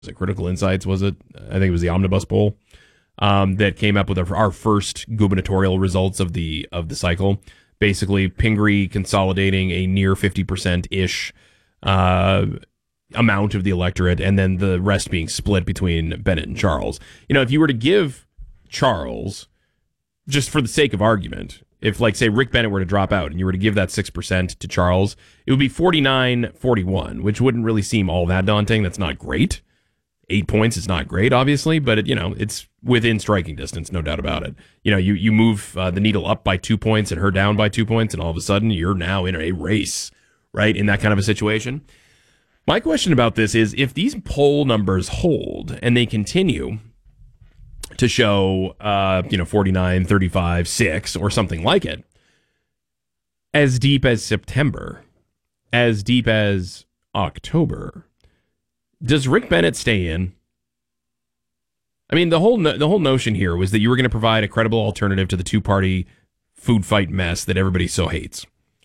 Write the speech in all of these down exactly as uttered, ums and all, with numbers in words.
was it Critical Insights, was it? I think it was the Omnibus poll um, that came up with our, our first gubernatorial results of the of the cycle. Basically, Pingree consolidating a near fifty percent-ish uh, amount of the electorate, and then the rest being split between Bennett and Charles. You know, if you were to give Charles, just for the sake of argument, if, like, say, Rick Bennett were to drop out and you were to give that six percent to Charles, it would be forty-nine forty-one, which wouldn't really seem all that daunting. That's not great. Eight points is not great, obviously, but, it, you know, it's within striking distance, no doubt about it. You know, you, you move uh, the needle up by two points and her down by two points, and all of a sudden you're now in a race, right, in that kind of a situation. My question about this is, if these poll numbers hold and they continue to show, uh, you know, forty-nine, thirty-five, six, or something like it, as deep as September, as deep as October, does Rick Bennett stay in? I mean, the whole no- the whole notion here was that you were going to provide a credible alternative to the two-party food fight mess that everybody so hates.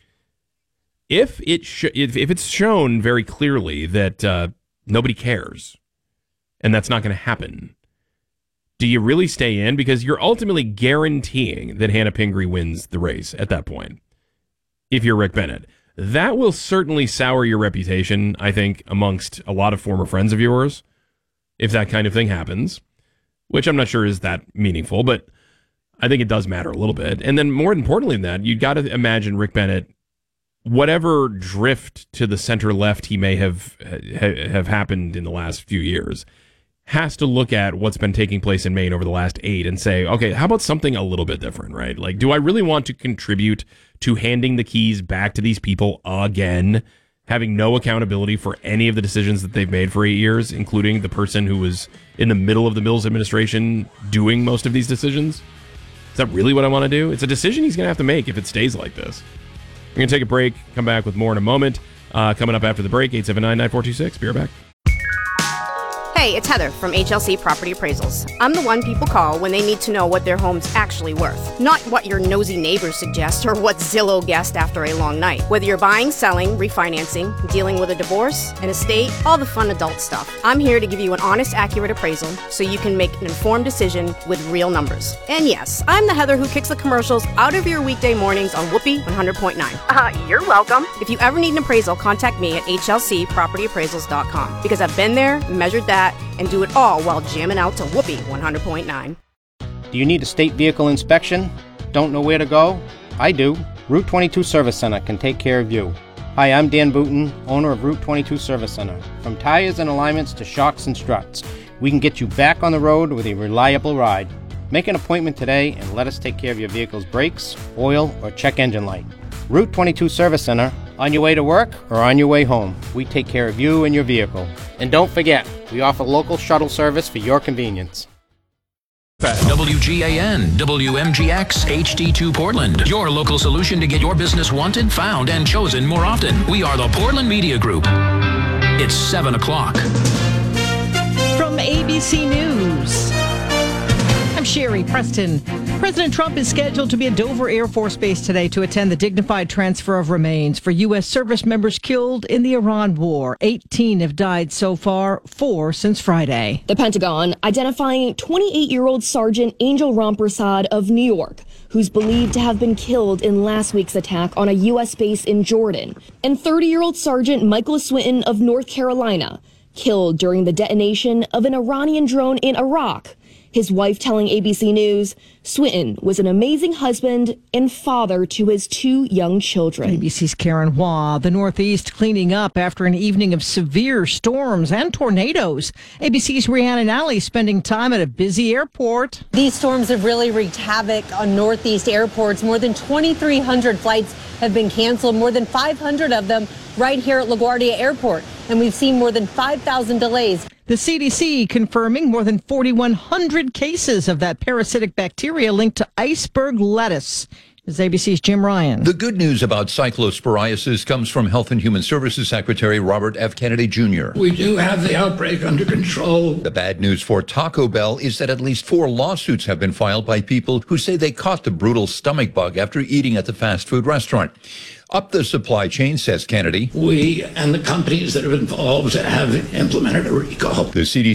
If it sh- if, if it's shown very clearly that uh, nobody cares, and that's not going to happen, do you really stay in? Because you're ultimately guaranteeing that Hannah Pingree wins the race at that point, if you're Rick Bennett. That will certainly sour your reputation, I think, amongst a lot of former friends of yours, if that kind of thing happens, which I'm not sure is that meaningful, but I think it does matter a little bit. And then more importantly than that, you've got to imagine Rick Bennett, whatever drift to the center-left he may have ha- have happened in the last few years, has to look at what's been taking place in Maine over the last eight and say, okay, how about something a little bit different, right? Like, do I really want to contribute to handing the keys back to these people again, having no accountability for any of the decisions that they've made for eight years, including the person who was in the middle of the Mills administration doing most of these decisions? Is that really what I want to do? It's a decision he's going to have to make if it stays like this. We're going to take a break, come back with more in a moment. Uh, coming up after the break, eight seven nine, nine four two six. Be right back. Hey, it's Heather from H L C Property Appraisals. I'm the one people call when they need to know what their home's actually worth, not what your nosy neighbors suggest or what Zillow guessed after a long night. Whether you're buying, selling, refinancing, dealing with a divorce, an estate, all the fun adult stuff, I'm here to give you an honest, accurate appraisal so you can make an informed decision with real numbers. And yes, I'm the Heather who kicks the commercials out of your weekday mornings on Whoopee one hundred point nine. Uh, you're welcome. If you ever need an appraisal, contact me at H L C property appraisals dot com because I've been there, measured that, and do it all while jamming out to Whoopee one hundred point nine. Do you need a state vehicle inspection? Don't know where to go? I do. Route twenty-two Service Center can take care of you. Hi, I'm Dan Booton, owner of Route twenty-two Service Center. From tires and alignments to shocks and struts, we can get you back on the road with a reliable ride. Make an appointment today and let us take care of your vehicle's brakes, oil, or check engine light. Route twenty-two Service Center, on your way to work or on your way home. We take care of you and your vehicle. And don't forget, we offer local shuttle service for your convenience. W G A N, W M G X, H D two Portland. Your local solution to get your business wanted, found, and chosen more often. We are the Portland Media Group. It's seven o'clock. From A B C News, I'm Sherry Preston. President Trump is scheduled to be at Dover Air Force Base today to attend the dignified transfer of remains for U S service members killed in the Iran war. eighteen have died so far, four since Friday. The Pentagon identifying twenty-eight-year-old Sergeant Angel Rampersad of New York, who's believed to have been killed in last week's attack on a U S base in Jordan, and thirty-year-old Sergeant Michael Swinton of North Carolina, killed during the detonation of an Iranian drone in Iraq. His wife telling A B C News, Swinton was an amazing husband and father to his two young children. A B C's Karen Hua. The Northeast cleaning up after an evening of severe storms and tornadoes. A B C's Rhiannon Alley spending time at a busy airport. These storms have really wreaked havoc on Northeast airports. More than twenty-three hundred flights have been canceled, more than five hundred of them right here at LaGuardia Airport. And we've seen more than five thousand delays. The C D C confirming more than forty-one hundred cases of that parasitic bacteria linked to iceberg lettuce. This is A B C's Jim Ryan. The good news about cyclosporiasis comes from Health and Human Services Secretary Robert F. Kennedy Junior We do have the outbreak under control. The bad news for Taco Bell is that at least four lawsuits have been filed by people who say they caught the brutal stomach bug after eating at the fast food restaurant. up the supply chain, says Kennedy. We and the companies that are involved have implemented a recall. The C D C